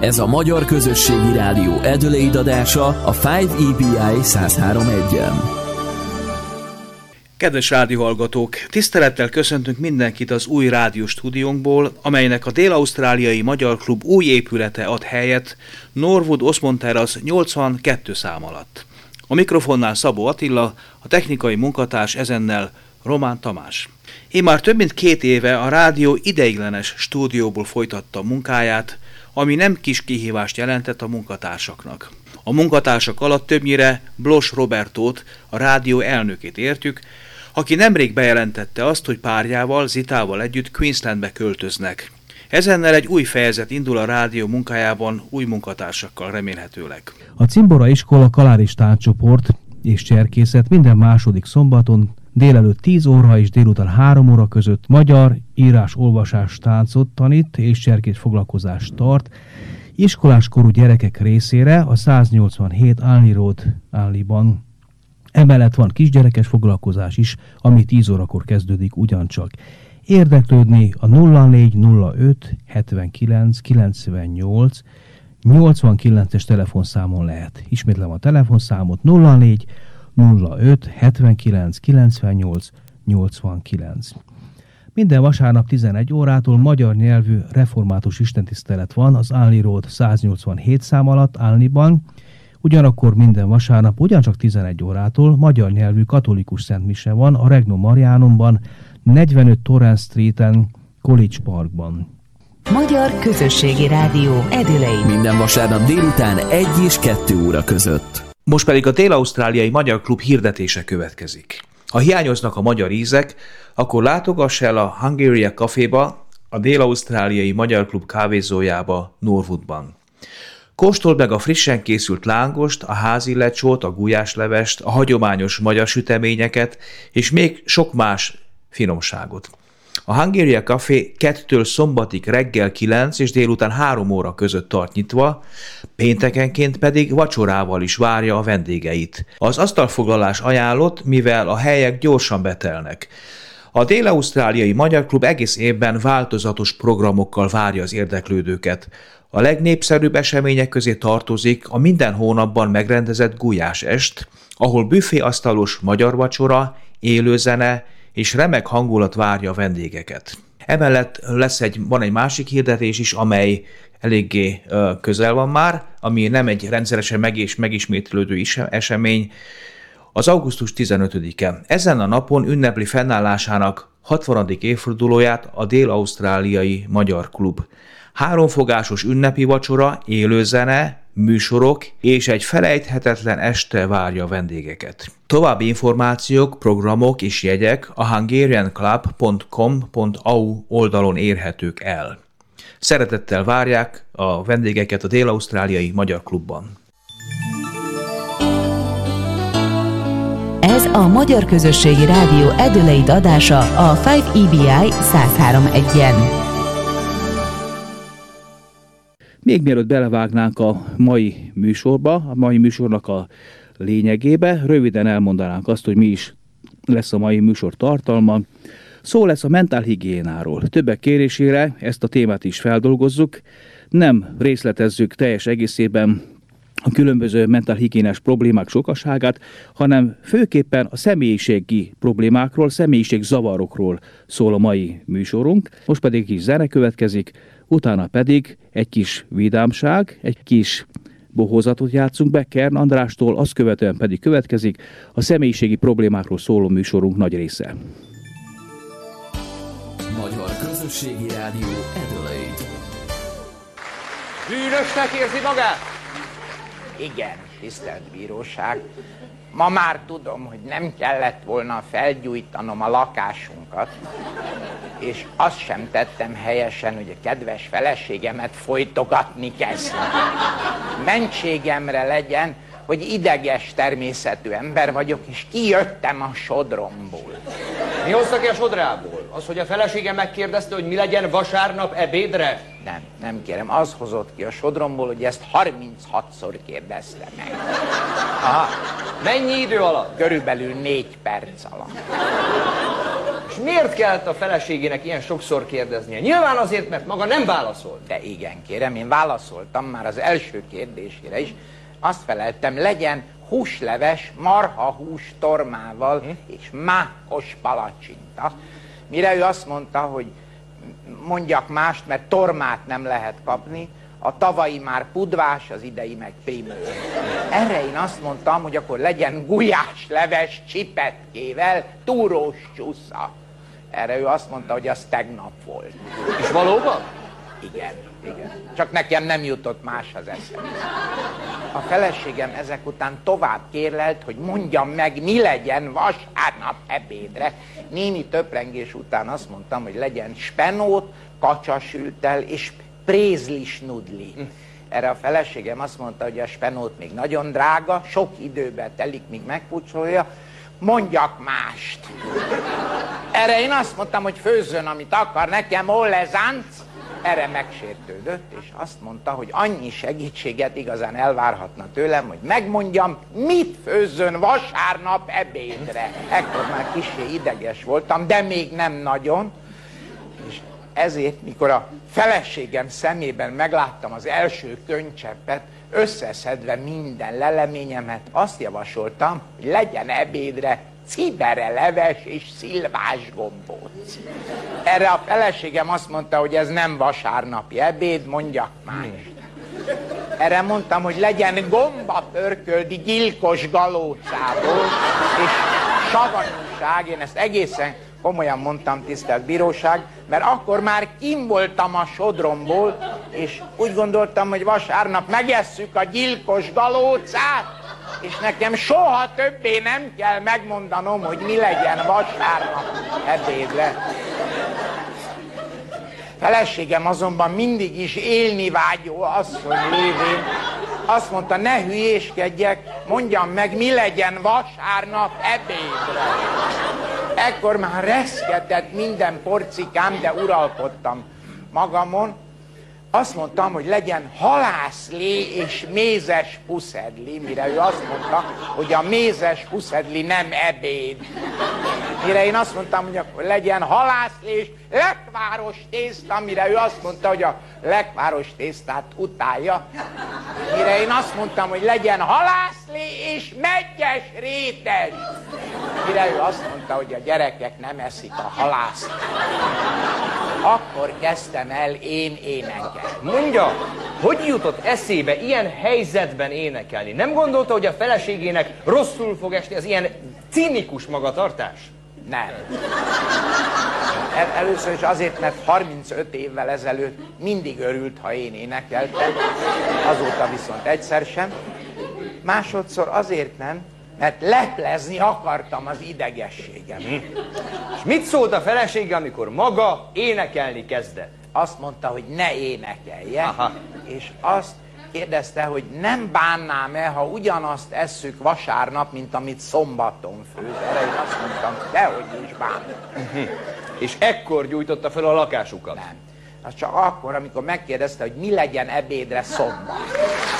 Ez a Magyar Közösségi Rádió Adelaide adása a 5EBI 103.1-en. Kedves rádióhallgatók, tisztelettel köszöntünk mindenkit az új rádióstúdiónkból, amelynek a Dél-Ausztráliai Magyar Klub új épülete ad helyet Norwood Osmond Terrace 82 szám alatt. A mikrofonnál Szabó Attila, a technikai munkatárs ezennel Román Tamás. Én már több mint 2 éve a rádió ideiglenes stúdióból folytatta munkáját, ami nem kis kihívást jelentett a munkatársaknak. A munkatársak alatt többnyire Bloss Robertót, a rádió elnökét értjük, aki nemrég bejelentette azt, hogy párjával, Zitával együtt Queenslandbe költöznek. Ezennel egy új fejezet indul a rádió munkájában új munkatársakkal remélhetőleg. A Cimbora iskola kaláris tánccsoport és cserkészet minden második szombaton délelőtt 10 óra és délután 3 óra között magyar írás-olvasás táncot tanít és cserkész foglalkozást tart iskoláskorú gyerekek részére a 187 Alney Road Alneyban. Emellett van kisgyerekes foglalkozás is, ami 10 órakor kezdődik ugyancsak. Érdeklődni a 0405 79 98 89-es telefonszámon lehet. Ismétlem a telefonszámot 04 05 79 98 89. Minden vasárnap 11 órától magyar nyelvű református istentisztelet van az Alney Road 187 szám alatt Alneyban, ugyanakkor minden vasárnap ugyancsak 11 órától magyar nyelvű katolikus szentmise van a Regnum Marianumban, 45 Torrens Streeten, College Parkban. Magyar Közösségi Rádió Adelaide. Minden vasárnap délután 1 és 2 óra között. Most pedig a Dél-Ausztráliai Magyar Klub hirdetése következik. Ha hiányoznak a magyar ízek, akkor látogass el a Hungaria Caféba, a Dél-Ausztráliai Magyar Klub kávézójába Norwoodban. Kóstold meg a frissen készült lángost, a házi lecsót, a gulyáslevest, a hagyományos magyar süteményeket, és még sok más finomságot. A Hungaria Café 2-től szombatig reggel 9 és délután 3 óra között tart nyitva, péntekenként pedig vacsorával is várja a vendégeit. Az asztalfoglalás ajánlott, mivel a helyek gyorsan betelnek. A Dél-Ausztráliai Magyar Klub egész évben változatos programokkal várja az érdeklődőket. A legnépszerűbb események közé tartozik a minden hónapban megrendezett gulyásest, ahol büféasztalos magyar vacsora, élőzene és remek hangulat várja a vendégeket. Emellett van egy másik hirdetés is, amely eléggé közel van már, ami nem egy rendszeresen megismétlődő esemény, az augusztus 15-e. Ezen a napon ünnepli fennállásának 60. évfordulóját a Dél-Ausztráliai Magyar Klub. 3 fogásos ünnepi vacsora, élőzene, műsorok és egy felejthetetlen este várja a vendégeket. További információk, programok és jegyek a hungarianclub.com.au oldalon érhetők el. Szeretettel várják a vendégeket a Dél-Ausztráliai Magyar Klubban. Ez a Magyar Közösségi Rádió Adelaide adása a 5EBI 103.1-en. Még mielőtt belevágnánk a mai műsorba, a mai műsornak a lényegébe, röviden elmondanánk azt, hogy mi is lesz a mai műsor tartalma. Szó lesz a mentálhigiénáról. Többek kérésére ezt a témát is feldolgozzuk. Nem részletezzük teljes egészében a különböző mentálhigiénás problémák sokaságát, hanem főképpen a személyiségi problémákról, személyiségzavarokról szól a mai műsorunk. Most pedig kis zene következik, utána pedig egy kis vidámság, egy kis bohózatot játszunk be Kern Andrástól, azt követően pedig következik a személyiségi problémákról szóló műsorunk nagy része. Magyar Közösségi Rádió Adelaide. Bűnösnek érzi magát? Igen, tisztelt bíróság. Ma már tudom, hogy nem kellett volna felgyújtanom a lakásunkat, és azt sem tettem helyesen, hogy a kedves feleségemet folytogatni kezdtem. Mentségemre legyen, hogy ideges természetű ember vagyok, és kijöttem a sodromból. Mi hozta ki a sodrából? Az, hogy a felesége megkérdezte, hogy mi legyen vasárnap ebédre? Nem kérem, az hozott ki a sodromból, hogy ezt 36-szor kérdezte meg. Aha. Mennyi idő alatt? Körülbelül 4 perc alatt. És most miért kellett a feleségének ilyen sokszor kérdeznie? Nyilván azért, mert maga nem válaszolt. De igen, kérem, én válaszoltam már az első kérdésére is. Azt feleltem, legyen húsleves, marhahús tormával és mákos palacsinta. Mire ő azt mondta, hogy mondjak mást, mert tormát nem lehet kapni, a tavalyi már pudvás, az idei meg prémő. Erre én azt mondtam, hogy akkor legyen gulyásleves csipetkével, túrós csúsza. Erre ő azt mondta, hogy az tegnap volt. És valóban? Igen, igen. Csak nekem nem jutott más az eszembe. A feleségem ezek után tovább kérlelt, hogy mondjam meg, mi legyen vasárnap ebédre. Némi töprengés után azt mondtam, hogy legyen spenót, kacsasültel és prézlis nudli. Erre a feleségem azt mondta, hogy a spenót még nagyon drága, sok időbe telik, míg megpucsolja, mondjak mást. Erre én azt mondtam, hogy főzzön, amit akar, nekem olezánc. Erre megsértődött, és azt mondta, hogy annyi segítséget igazán elvárhatna tőlem, hogy megmondjam, mit főzzön vasárnap ebédre. Ekkor már kissé ideges voltam, de még nem nagyon. És ezért, mikor a feleségem szemében megláttam az első könycseppet, összeszedve minden leleményemet, azt javasoltam, hogy legyen ebédre cibereleves és szilvás gombóc. Erre a feleségem azt mondta, hogy ez nem vasárnapi ebéd, mondjak mást. Erre mondtam, hogy legyen gombapörköldi gyilkos galócából és savanyúság. Én ezt egészen komolyan mondtam, tisztelt bíróság, mert akkor már kim voltam a sodromból, és úgy gondoltam, hogy vasárnap megesszük a gyilkos galócát, és nekem soha többé nem kell megmondanom, hogy mi legyen vasárnap ebédre. Feleségem azonban mindig is élni vágyó asszony lévén azt mondta, ne hülyéskedjek, mondjam meg, mi legyen vasárnap ebédre. Ekkor már reszketett minden porcikám, de uralkodtam magamon. Azt mondtam, hogy legyen halászlé és mézes puszedli, mire ő azt mondta, hogy a mézes puszedli nem ebéd. Mire én azt mondtam, hogy akkor legyen halászlé és lekváros tészta, mire ő azt mondta, hogy a lekváros tésztát utálja. Mire én azt mondtam, hogy legyen halászlé és meggyes rétes. Mire ő azt mondta, hogy a gyerekek nem eszik a halászt. Akkor kezdtem el én énekelni. Mondja, hogy jutott eszébe ilyen helyzetben énekelni? Nem gondolta, hogy a feleségének rosszul fog esni az ilyen cinikus magatartás? Nem. Először is azért, mert 35 évvel ezelőtt mindig örült, ha én énekeltem, azóta viszont egyszer sem. Másodszor azért nem, mert leplezni akartam az idegességem. És mit szólt a felesége, amikor maga énekelni kezdett? Azt mondta, hogy ne énekelje, Aha. és azt kérdezte, hogy nem bánnám-e, ha ugyanazt esszük vasárnap, mint amit szombaton főz. Erre én azt mondtam, dehogy is bánom. És ekkor gyújtotta fel a lakásukat? Nem. Az csak akkor, amikor megkérdezte, hogy mi legyen ebédre szombat.